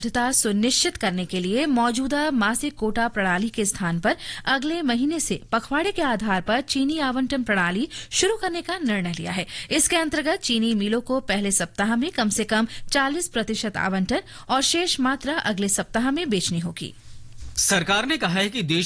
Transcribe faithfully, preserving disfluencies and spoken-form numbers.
उपलब्धता सुनिश्चित करने के लिए मौजूदा मासिक कोटा प्रणाली के स्थान पर अगले महीने से पखवाड़े के आधार पर चीनी आवंटन प्रणाली शुरू करने का निर्णय लिया है। इसके अंतर्गत चीनी मिलों को पहले सप्ताह में कम से कम चालीस प्रतिशत आवंटन और शेष मात्रा अगले सप्ताह में बेचनी होगी। सरकार ने कहा है कि देश